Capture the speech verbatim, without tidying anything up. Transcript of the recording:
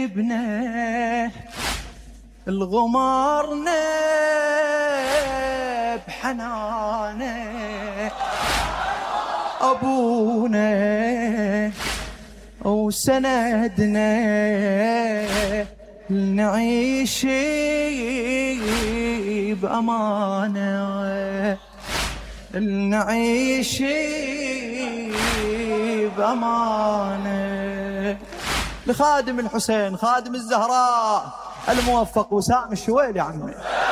جبنا الغمارنا بحنانه أبونا وسندنا نعيش بأمانة نعيش بأمانة. لخادم الحسين خادم الزهراء الموفق وسام الشويلي عمي.